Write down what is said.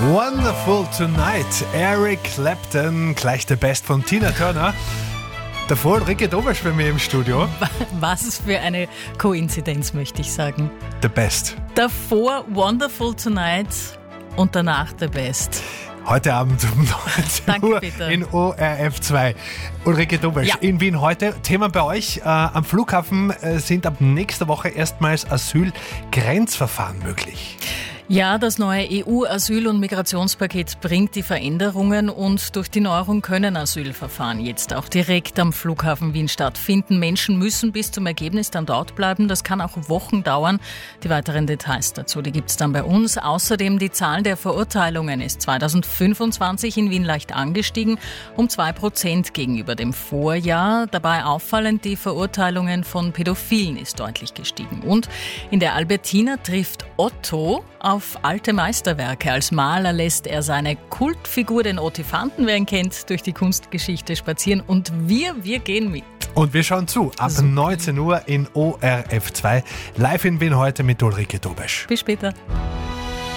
Wonderful Tonight, Eric Clapton, gleich der Best von Tina Turner. Davor Ulrike Dobesch bei mir im Studio. Was für eine Koinzidenz, möchte ich sagen. The Best. Davor Wonderful Tonight und danach The Best. Heute Abend um 19 Uhr bitte. in ORF 2. Ulrike Dobesch, Ja. in Wien heute. Thema bei euch, am Flughafen sind ab nächster Woche erstmals Asylgrenzverfahren möglich. Ja, das neue EU-Asyl- und Migrationspaket bringt die Veränderungen und durch die Neuerung können Asylverfahren jetzt auch direkt am Flughafen Wien stattfinden. Menschen müssen bis zum Ergebnis dann dort bleiben. Das kann auch Wochen dauern. Die weiteren Details dazu, die gibt's dann bei uns. Außerdem die Zahl der Verurteilungen ist 2025 in Wien leicht angestiegen, um 2% gegenüber dem Vorjahr. Dabei auffallend, die Verurteilungen von Pädophilen ist deutlich gestiegen. Und in der Albertina trifft Otto auf alte Meisterwerke. Als Maler lässt er seine Kultfigur, den Otifanten, wer ihn kennt, durch die Kunstgeschichte spazieren. Und wir gehen mit. Und wir schauen zu, ab 19 Uhr in ORF 2. Live in Wien heute mit Ulrike Dobesch. Bis später.